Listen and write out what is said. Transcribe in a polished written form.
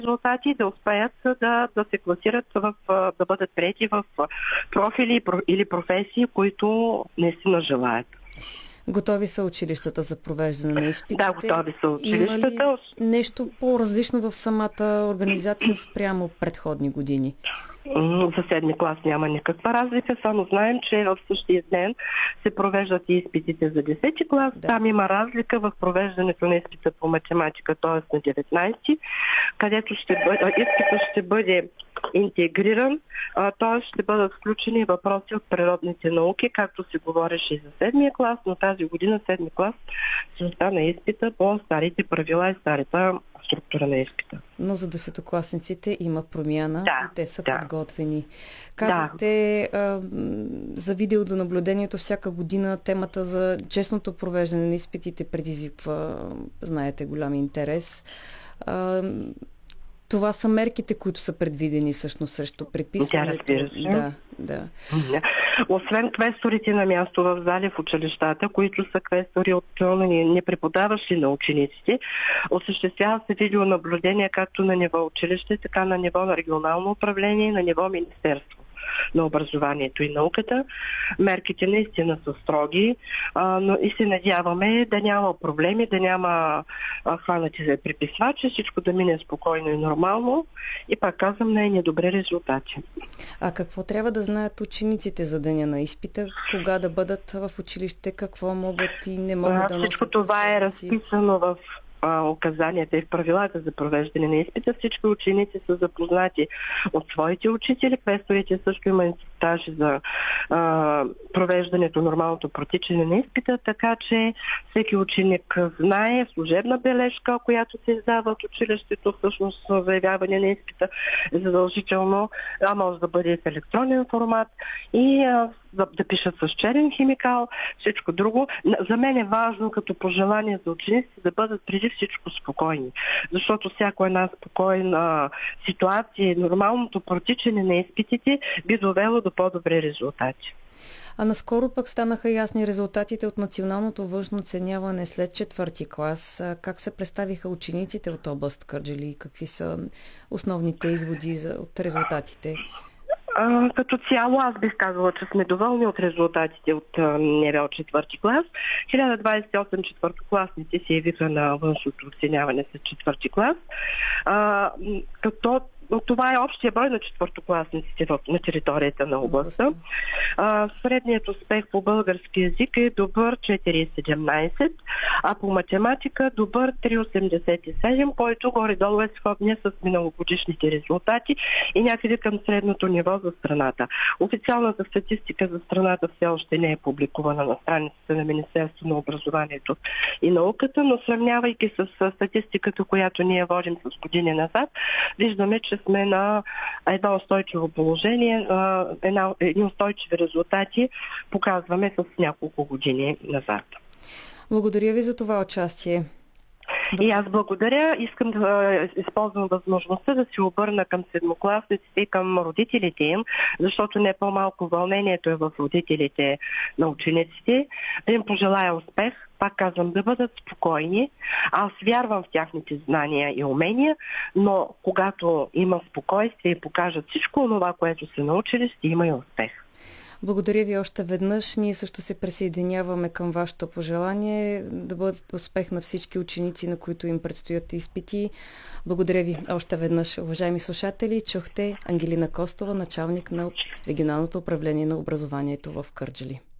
резултати, да успеят да се класират да бъдат приети в профили или професии, които наистина желаят. Готови са училищата за провеждане на изпитите? Да, готови са училищата. Има ли нещо по-различно в самата организация спрямо предходни години? За седми клас няма никаква разлика, само знаем, че в същия ден се провеждат и изпитите за 10 клас. Да. Там има разлика в провеждането на изпита по математика, т.е. на 19, където изпитът ще бъде интегриран, т.е. ще бъдат включени въпроси от природните науки, както се говореше и за седмия клас, но тази година седми клас ще остане изпита по старите правила и старата структура на изпита. Но за десетокласниците има промяна и те са подготвени. Казахте за видеонаблюдението всяка година темата за честното провеждане на изпитите предизвиква, знаете, голям интерес. Това са мерките, които са предвидени всъщност срещу преписването. Да, разбира се. Освен квесторите на място в зали в училищата, които са квестори от непреподаващи на учениците, осъществява се видеонаблюдение както на ниво училище, така на ниво на регионално управление и на ниво министерство на образованието и науката. Мерките наистина са строги, но и се надяваме да няма проблеми, да няма хванати за преписвачи, всичко да мине спокойно и нормално и пак казвам най-недобри резултати. А какво трябва да знаят учениците за деня на изпита? Кога да бъдат в училище? Какво могат и не могат да носят? Всичко това е разписано в указанията и в правилата за провеждане на изпита. Всички ученици са запознати от своите учители. Квесторите също има инструктажи за провеждането, нормалното протичане на изпита, така че всеки ученик знае служебна бележка, която се издава от училището, всъщност заявяване на изпита е задължително, може да бъде в електронен формат и да пишат с черен химикал, всичко друго. За мен е важно като пожелание за учениците да бъдат преди всичко спокойни, защото всяко една спокойна ситуация и нормалното протичане на изпитите би довело до по-добри резултати. А наскоро пък станаха ясни резултатите от националното външно оценяване след четвърти клас. Как се представиха учениците от област Кърджали и какви са основните изводи от резултатите? Като цяло аз бих казала, че сме доволни от резултатите от НВО четвърти клас. 1028 четвъртокласници се явиха на външното оценяване след четвърти клас. Като това е общия брой на четвъртокласниците на територията на областта. Средният успех по български език е добър 4,17, а по математика добър 3,87, който горе-долу е сходния с миналогодишните резултати и някъде към средното ниво за страната. Официалната статистика за страната все още не е публикувана на страницата на Министерството на образованието и науката, но сравнявайки с статистиката, която ние водим с години назад, виждаме, че сме на едно устойчиво положение, едни устойчиви резултати показваме с няколко години назад. Благодаря ви за това участие. И аз благодаря. Искам да използвам възможността да се обърна към седмокласниците и към родителите им, защото не по-малко вълнението е в родителите на учениците. Да им пожелая успех. Пак казвам, да бъдат спокойни. Аз вярвам в тяхните знания и умения, но когато има спокойствие и покажат всичко това, което са научили, ще има и успех. Благодаря ви още веднъж. Ние също се присъединяваме към вашето пожелание да бъдат успех на всички ученици, на които им предстоят изпити. Благодаря ви още веднъж, уважаеми слушатели. Чухте Ангелина Костова, началник на регионалното управление на образованието в Кърджали.